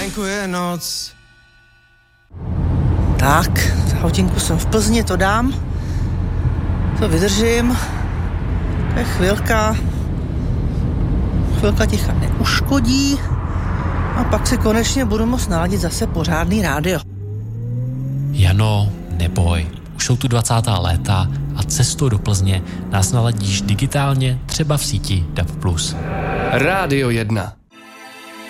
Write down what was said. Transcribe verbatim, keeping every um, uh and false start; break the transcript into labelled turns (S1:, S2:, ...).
S1: Venku je noc.
S2: Tak, za hodinku jsem v Plzni, to dám. To vydržím. To je chvilka. Chvilka ticha neuškodí. A pak si konečně budu moct naladit zase pořádný rádio.
S3: Jano, neboj. Už jsou tu dvacátá léta a cestou do Plzně nás naladíš digitálně, třeba v síti D A B plus.
S4: Rádio jedna.